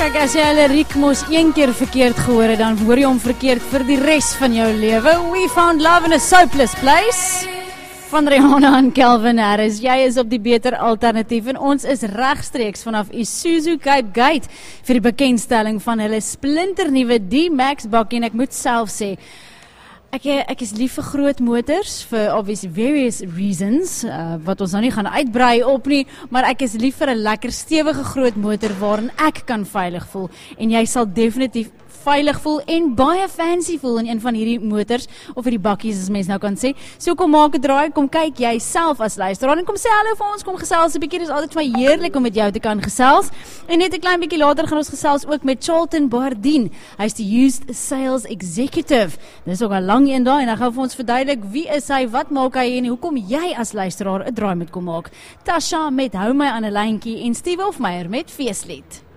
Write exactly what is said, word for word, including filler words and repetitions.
Kijk, as jy hulle Riek mos een keer verkeerd gehoor het, dan hoor jy hom verkeerd vir die res van jou lewe. We found love in a soapless place. Van Rihanna en Calvin Harris, jy is op die beter alternatief en ons is regstreeks vanaf Isuzu Cape Gate vir die bekendstelling van hulle splinternuwe D-Max bakkie en ek moet self sê, Ek, ek is lief vir groot motors, vir obviously various reasons, uh, wat ons nou nie gaan uitbrei op nie, maar ek is lief vir 'n lekker stewige groot motor waarin ek kan veilig voel, en jy sal definitief veilig voel en baie fancy voel in een van hierdie motors, of hierdie bakkies as mens nou kan sê. So kom maak 'n draai, kom kyk jy self as luisteraar en kom sê hallo vir ons, kom gesels 'n bietjie, dis altyd vir my heerlik om met jou te kan gesels. En net 'n klein bietjie later gaan ons gesels ook met Charlton Bardien. Hy's die Used Sales Executive. Dis ook 'n lang een daai en hy gaan vir ons verduidelik wie is hy, wat maak hy en hoekom jy as luisteraar 'n draai moet kom maak. Tasha met Hou My aan 'n lyntjie en Steve Hofmeyer met Feeslied.